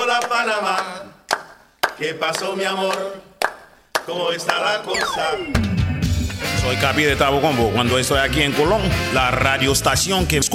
hola Panamá. ¿Qué pasó, mi amor? ¿Cómo está la cosa? Soy Capi de Tabo Combo. Cuando estoy aquí en Colón, la radioestación que escucha